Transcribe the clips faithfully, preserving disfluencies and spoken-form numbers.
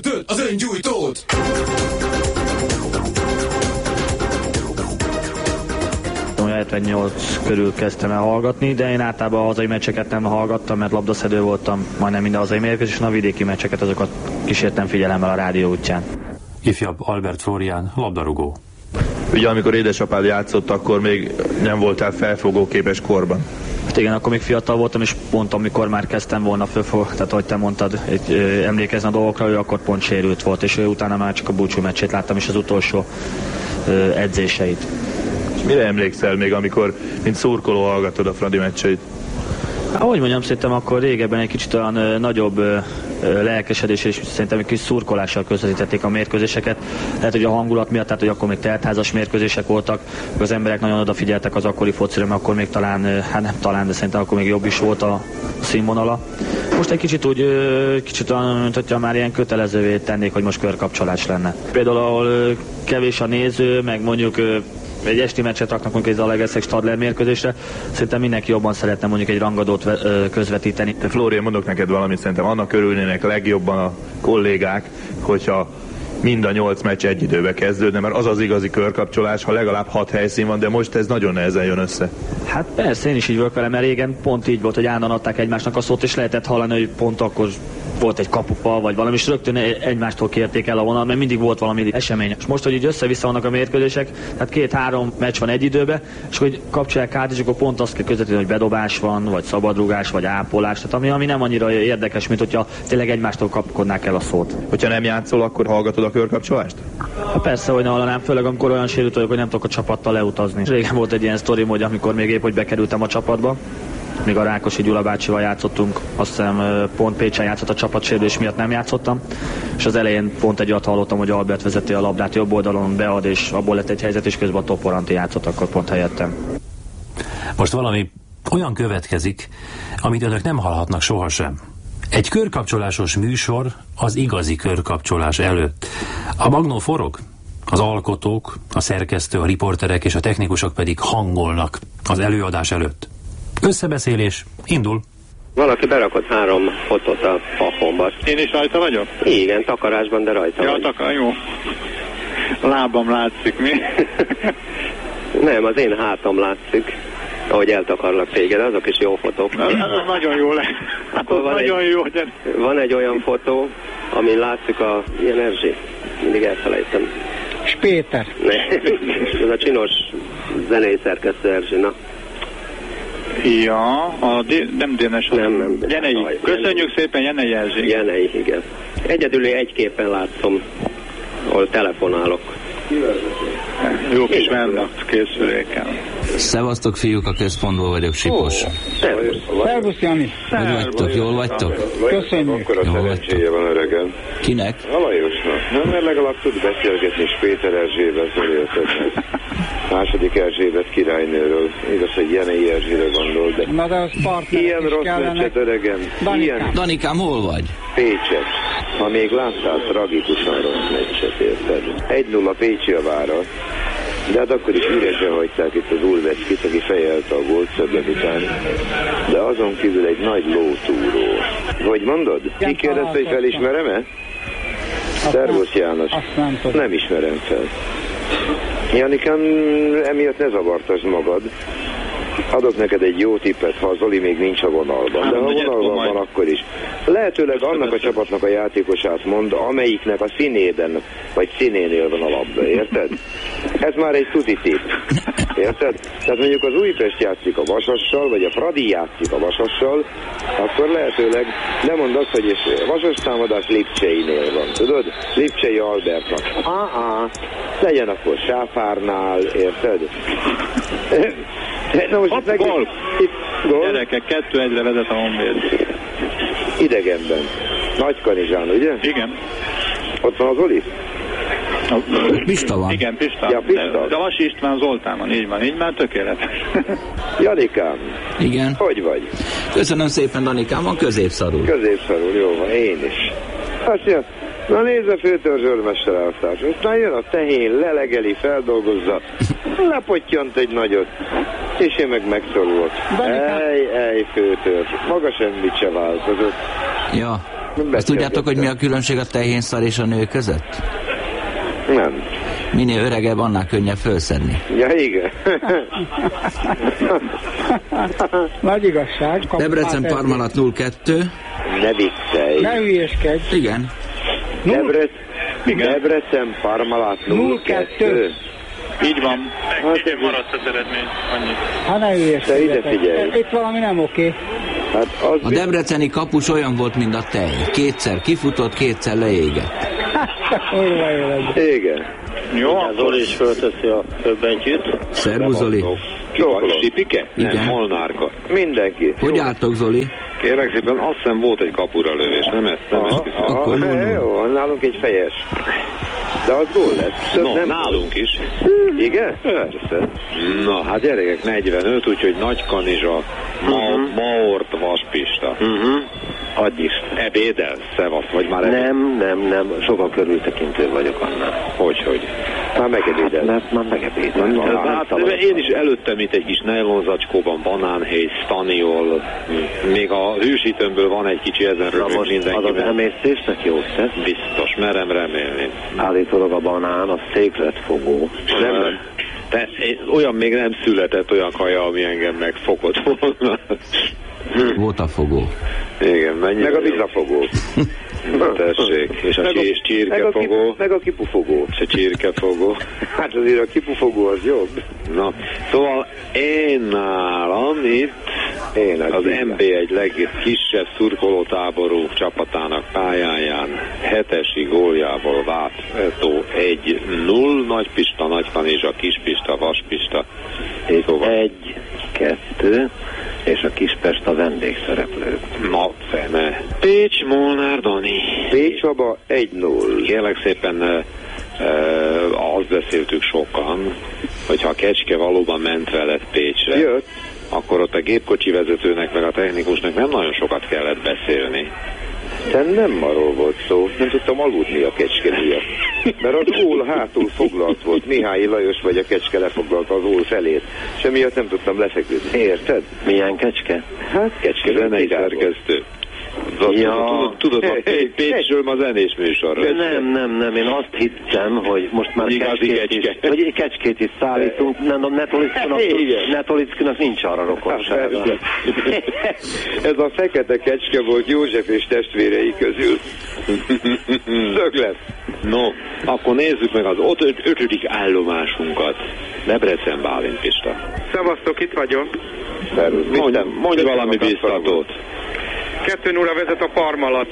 Tölt az öngyújtót! hetvennyolc körül kezdtem el hallgatni, de én általában a hazai meccseket nem hallgattam, mert labdaszedő voltam majdnem minden hazai mérkőzésen, a vidéki meccseket azokat kísértem figyelemmel a rádió útján. Ifjabb Albert Flórián, labdarúgó. Ugye amikor édesapád játszott, akkor még nem voltál felfogóképes korban. Hát igen, akkor még fiatal voltam, és pont amikor már kezdtem volna fölfog, tehát ahogy te mondtad, egy, ö, emlékezni a dolgokra, ő akkor pont sérült volt, és ő utána már csak a búcsú meccsét láttam, és az utolsó ö, edzéseit. És mire emlékszel még, amikor mint szurkoló hallgatod a Fradi meccseit? Hát, ahogy mondjam, szerintem akkor régebben egy kicsit olyan ö, nagyobb ö, ö, lelkesedés, és szerintem egy kis szurkolással közvetítették a mérkőzéseket. Lehet, hogy a hangulat miatt, tehát hogy akkor még teltházas mérkőzések voltak, az emberek nagyon odafigyeltek az akkori focira, mert akkor még talán, ö, hát nem talán, de szerintem akkor még jobb is volt a színvonala. Most egy kicsit úgy, ö, kicsit olyan, mint hogyha már ilyen kötelezővé tennék, hogy most körkapcsolás lenne. Például ahol ö, kevés a néző, meg mondjuk ö, egy esti meccset raknak mondjuk egy Zalaegerszeg Stadler mérkőzésre, szerintem mindenki jobban szeretne mondjuk egy rangadót közvetíteni. Te Flórián, mondok neked valamit, szerintem annak örülnének legjobban a kollégák, hogyha mind a nyolc meccs egy időbe kezdődne, mert az az igazi körkapcsolás, ha legalább hat helyszín van, de most ez nagyon nehezen jön össze. Hát persze, én is így vagyok vele, mert régen pont így volt, hogy állandóan adták egymásnak a szót, és lehetett hallani, hogy pont akkor volt egy kapufa, vagy valami, és rögtön egymástól kérték el a vonalat, mert mindig volt valami esemény. És most, hogy így össze-vissza vannak a mérkőzések, tehát két-három meccs van egy időben, és hogy kapcsolják át, és akkor pont azt kell közvetíteni, hogy bedobás van, vagy szabadrugás, vagy ápolás, tehát ami, ami nem annyira érdekes, mint hogyha tényleg egymástól kapkodnák el a szót. Hogyha nem játszol, akkor hallgatod a körkapcsolást? Hát persze, hogy ne hallanám, főleg amikor olyan sérült vagyok, hogy nem tudok a csapattal leutazni. Régen volt egy ilyen sztorim, hogy amikor még épp hogy bekerültem a csapatba, még a Rákosi Gyula bácsival játszottunk, azt hiszem pont Pécsen játszott a csapat, sérülés miatt nem játszottam, és az elején pont egy olyat hallottam, hogy Albert vezeti a labdát jobb oldalon, bead, és abból lett egy helyzet, és közben a Toporanti játszott, akkor pont helyettem. Most valami olyan következik, amit önök nem hallhatnak sohasem. Egy körkapcsolásos műsor az igazi körkapcsolás előtt. A magnó forog, az alkotók, a szerkesztő, a riporterek és a technikusok pedig hangolnak az előadás előtt. Összebeszélés, indul. Valaki berakott három fotót a pafomba. Én is rajta vagyok? Igen, takarásban, de rajta ja, vagy. Ja, takar, jó. Lábam látszik, mi? Nem, az én hátam látszik, ahogy eltakarlak téged, azok is jó fotók. Na, ez nagyon jó lesz. Akkor van, nagyon egy, jó, de... van egy olyan fotó, amin látszik a... Ilyen Erzsi? Mindig elfelejtem. Péter. Ez a csinos zenei szerkesztő Erzsi, na. Ja, a D- nem Dénes, nem, nem. Jenei. Köszönjük Jenei. szépen, Jenei Erzsé. Jenei, igen. Egyedül egy képen látszom, ahol telefonálok. Jó kis Vernacht készüléken. Szevasztok, fiúk, a központból vagyok, Sipos. Szervusz, Jani. Hogy vagytok, jól vagytok? Köszönjük. Akkor a szerencséje van öregen. Kinek? A Lajosnak. Nem, mert legalább tud beszélgetni Péter Erzsébet, Zoliatetnek. Második Erzsébet királynőről. Igaz, hogy Jenei Erzsére gondol, de... Na de az partnerek ilyen is rossz kellene. meccset, öregen. Danikám. Ilyen Danikám, hol vagy? Pécset. Ha még láttál tragikusan rossz meccset, érted? egy nulla Pécsi a vára. De hát akkor is üresen hagyták itt az Ulveckit, aki fejelte a gólt szöbbet után. De azon kívül egy nagy lótúró. Hogy mondod? Ki kérdezte, hogy felismerem-e? Szervusz, János. Nem, nem ismerem fel. Janikám, emiatt ne zavartasd magad. Adok neked egy jó tippet, ha az Zoli még nincs a vonalban. De ha vonalban van, akkor is. Lehetőleg annak a csapatnak a játékosát mond, amelyiknek a színében, vagy színénél van a labda, érted? Ez már egy tuti tipp. Érted? Tehát mondjuk az Újpest játszik a Vasassal, vagy a Fradi játszik a Vasassal, akkor lehetőleg nem mondd azt, hogy Vasas támadás Lipcseinél van, tudod? Lipcsei Albertnak. Á-á, legyen akkor Sáfárnál, érted? Na most Hopp, itt meg... gól! Itt, gól? Gyerekek, kettő egyre vezet a Honvéd. Idegenben. Nagykanizsán, ugye? Igen. Ott van az Oli? Pista van. Igen, Pista. Ja, Pista. De, de Vas István Zoltán van, így van, így már tökéletes. Janikám. Igen. Hogy vagy? Köszönöm szépen, Danikám, van középszarul. Középszarul, jó van, én is. Azt mondja, na nézd a főtörzsőrmester elvtárs. Aztán jön a tehén, lelegeli, feldolgozza, lepottyant egy nagyot, és én meg megszorulok. Ej, ej, főtörzs, maga semmit se változott. Ja. Azt tudjátok, hogy mi a különbség a tehénszar és a nő között? Nem. Minél öregebb, annál könnyebb fölszedni. Ja, igen. Nagy igazság. Debrecen Parmalat nulla kettő. Ne viccelj. Ne hülyeskedj. Igen. Debrec... Debrecen Parmalat nulla kettő. Így van. Hát, Így maradt az eredmény. Annyi. Ha ne Te ide figyelj. hülyeskedj. Itt valami nem oké. Hát az A debreceni kapus olyan volt, mint a tej. Kétszer kifutott, kétszer leégett. Olyan jó legyen. Igen. Jó, Zoli is fölteszi a főbentyűt. Szervusz, Zoli. Sipike? Igen. Nem, Molnárka. Mindenki. Hogy álltok, Zoli? Kérlek szépen, azt hiszem volt egy kapura lövés, nem ezt? Nem Aha, ezt? aha, Akkor null null. jó, nálunk egy fejes. De az gól lesz. No, nem nálunk is. Igen? Persze. Na, hát gyerekek, negyvenöt, úgyhogy Nagy Kanizsa, Ma, Uh-huh. Maort, Vaspista. Uh-huh. Adj is. Ebédel? Szevasz, vagy már ebéd? Nem, nem, nem. Sokkal körültekintő vagyok annál. Hogy, hogy? Már megedédel. Mert már megebédem. De hát én is előttem itt egy kis nejlonzacskóban, banánhéj, staniol, még a hűsítőmből van egy kicsi, ezen Na rögök most az az mindenkiben. emésztésnek jót tesz. Biztos, merem remélni. Állítólag a banán, a székletfogó. Nem, nem. De én, olyan még nem született olyan kaja, ami engem megfogott volna. Volt a fogó. Igen, mennyire Meg a jó. vigrafogó. Na, tessék. És a, Meg a- és meg a, kipu, csirkefogó. meg a kipufogó. És a csirkefogó. Hát azért a kipufogó az jobb. Na, szóval én nálam itt Én az em bé egy legkisebb szurkolótáború csapatának pályáján hetesi góljából váltó egy null, Nagypista, Nagykanizsa, Kispista, Vaspista. Szóval Egy, kettő, és a Kispest a vendégszereplő. na, fene. Pécs, Molnár, Dani. Pécs Csaba egy null. Kérlek szépen e, e, azt beszéltük sokan, hogyha a Kecske valóban ment veled Pécsre, Jött. akkor ott a gépkocsi vezetőnek meg a technikusnak nem nagyon sokat kellett beszélni. De nem arról volt szó, nem tudtam aludni a Kecske miatt. Mert az ól hátul foglalt volt. Mihály Lajos vagy a Kecske lefoglalta az ól felét. És emiatt nem tudtam lefeküdni. Érted? Milyen kecske? Hát Kecske Zenei virágos. szerkesztő. Ja. Tudod, tudod, a Pé- Pécsről ma zenés műsor. Nem, nem, nem, én azt hittem, hogy most már Igazi kecskét is, kecske. hogy kecskét is szállítunk, nem, a Netolickinak, Igen. Netolickinak nincs arra rokonsága. Hát, ez a fekete Kecske volt József és testvérei közül. Szög lesz. No, akkor nézzük meg az öt, öt, ötödik állomásunkat. Debrecen, Bálint Pista. Szevasztok, itt vagyok. Mondj, mondj valami biztatót. kettő nulla vezet a Parmalat.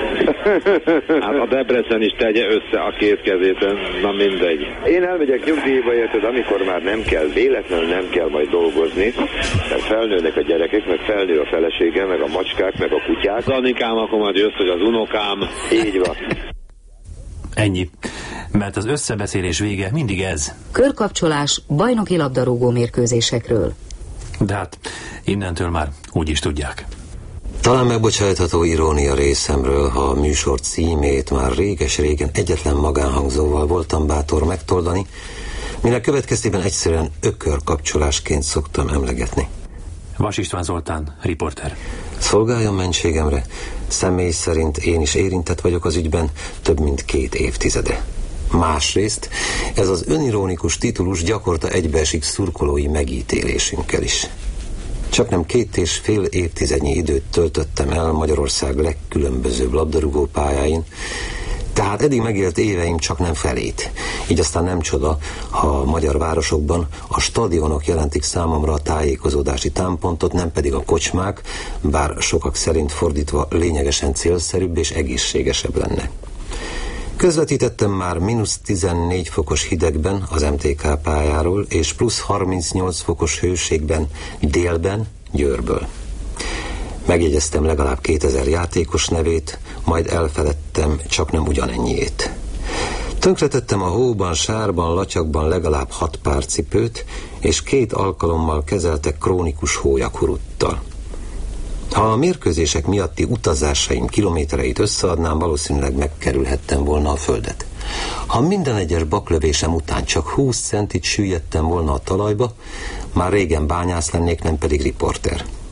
Hát a Debrecen is tegye össze a két kezét, na mindegy. Én elmegyek nyugdíjba, érted, amikor már nem kell, véletlenül nem kell majd dolgozni, mert felnőnek a gyerekek, meg felnő a felesége, meg a macskák, meg a kutyák. Danikám, akkor majd jössz, hogy az unokám. Így van. Ennyi. Mert az összebeszélés vége mindig ez. Körkapcsolás bajnoki labdarúgó mérkőzésekről. De hát innentől már úgy is tudják. Talán megbocsájtható irónia részemről, ha a műsor címét már réges-régen egyetlen magánhangzóval voltam bátor megtoldani, minek következtében egyszerűen ökörkapcsolásként szoktam emlegetni. Vas István Zoltán, riporter. Szolgáljon mentségemre, személy szerint én is érintett vagyok az ügyben több mint két évtizede. Másrészt ez az önironikus titulus gyakorta egybeesik szurkolói megítélésünkkel is. Csaknem két és fél évtizednyi időt töltöttem el Magyarország legkülönbözőbb labdarúgó pályáin, tehát eddig megélt éveim csak nem felét. Így aztán nem csoda, ha a magyar városokban a stadionok jelentik számomra a tájékozódási támpontot, nem pedig a kocsmák, bár sokak szerint fordítva lényegesen célszerűbb és egészségesebb lenne. Közvetítettem már mínusz tizennégy fokos hidegben az em té ká pályáról, és plusz harmincnyolc fokos hőségben délben Győrből. Megjegyeztem legalább kétezer játékos nevét, majd elfeledtem csak nem ugyanennyiét. Tönkretettem a hóban, sárban, latyakban legalább hat pár cipőt, és két alkalommal kezeltek krónikus hólyakuruttal. Ha a mérkőzések miatti utazásaim kilométereit összeadnám, valószínűleg megkerülhettem volna a földet. Ha minden egyes baklövésem után csak húsz centit süllyedtem volna a talajba, már régen bányász lennék, nem pedig riporter.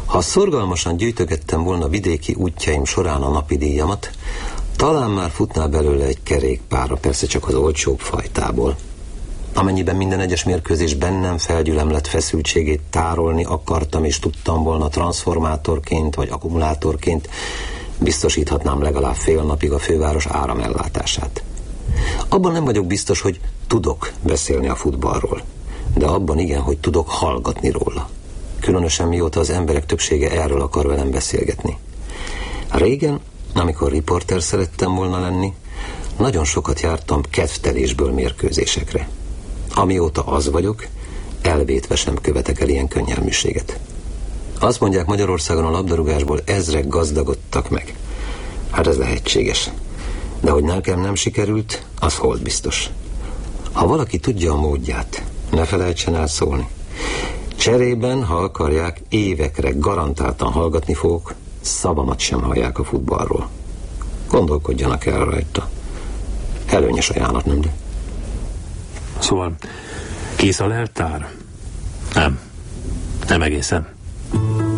Ha szorgalmasan gyűjtögettem volna vidéki útjaim során a napi díjamat, talán már futnál belőle egy kerékpárra, persze csak az olcsóbb fajtából. Amennyiben minden egyes mérkőzés bennem felgyülemlett feszültségét tárolni akartam és tudtam volna transformátorként vagy akkumulátorként, biztosíthatnám legalább fél napig a főváros áramellátását. Abban nem vagyok biztos, hogy tudok beszélni a futballról, de abban igen, hogy tudok hallgatni róla. Különösen mióta az emberek többsége erről akar velem beszélgetni. Régen, amikor riporter szerettem volna lenni, nagyon sokat jártam kedvtelésből mérkőzésekre. Amióta az vagyok, elvétve sem követek el ilyen könnyelműséget. Azt mondják, Magyarországon a labdarúgásból ezrek gazdagodtak meg. Hát ez lehetséges. De hogy nekem nem sikerült, az holt biztos. Ha valaki tudja a módját, ne felejtsen el szólni. Cserében, ha akarják, évekre garantáltan hallgatni fogok, szavamat sem hallják a futballról. Gondolkodjanak el rajta. Előnyös ajánlat, nem de? Szóval kész a leltár? Nem. Nem egészen.